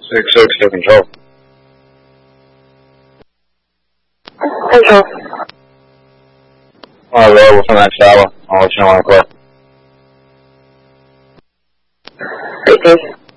6-6 to control. Control. Available for the next hour. I'll let you know when I clear. 18.